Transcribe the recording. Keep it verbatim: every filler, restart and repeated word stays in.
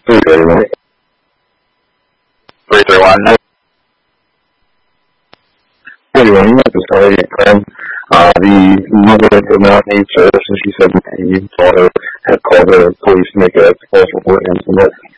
three three one. three three one. Anyway, you have to start your friend. Uh, the mother did not need service, and she said he told her, had called the police to make a false report against him. But